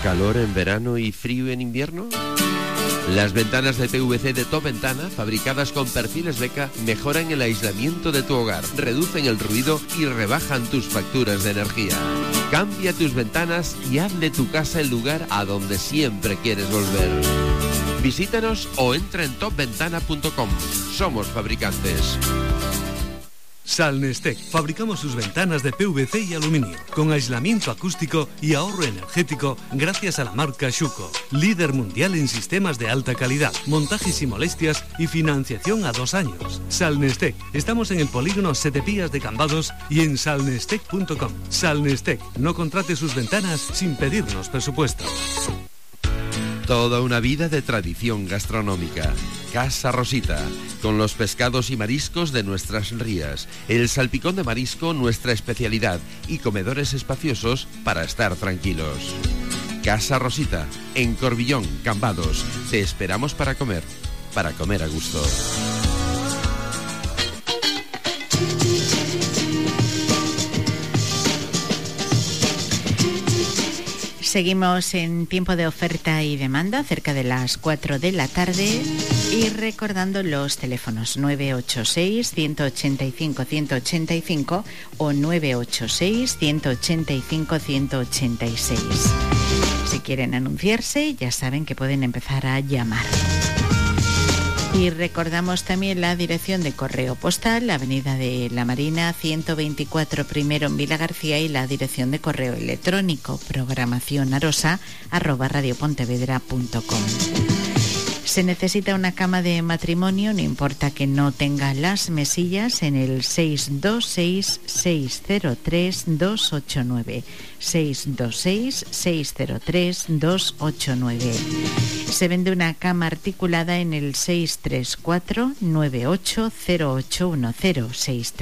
¿Calor en verano y frío en invierno? Las ventanas de PVC de Top Ventana, fabricadas con perfiles Beca, mejoran el aislamiento de tu hogar, reducen el ruido y rebajan tus facturas de energía. Cambia tus ventanas y haz de tu casa el lugar a donde siempre quieres volver. Visítanos o entra en topventana.com. Somos fabricantes. Salnestec. Fabricamos sus ventanas de PVC y aluminio, con aislamiento acústico y ahorro energético gracias a la marca Schuco, líder mundial en sistemas de alta calidad, montajes y molestias y financiación a 2 años. Salnestec. Estamos en el polígono Setepías de Cambados y en salnestec.com. Salnestec. No contrate sus ventanas sin pedirnos presupuesto. Toda una vida de tradición gastronómica. Casa Rosita, con los pescados y mariscos de nuestras rías, el salpicón de marisco nuestra especialidad y comedores espaciosos para estar tranquilos. Casa Rosita, en Corbillón, Cambados. Te esperamos para comer a gusto. Seguimos en tiempo de oferta y demanda, cerca de las 4 de la tarde, y recordando los teléfonos 986-185-185 o 986-185-186. Si quieren anunciarse, ya saben que pueden empezar a llamar. Y recordamos también la dirección de correo postal, Avenida de la Marina 124 primero en Vilagarcía, y la dirección de correo electrónico programacionarosa@radiopontevedra.com. Se necesita una cama de matrimonio, no importa que no tenga las mesillas, en el 626-603-289. 626-603-289. Se vende una cama articulada en el 634-980810.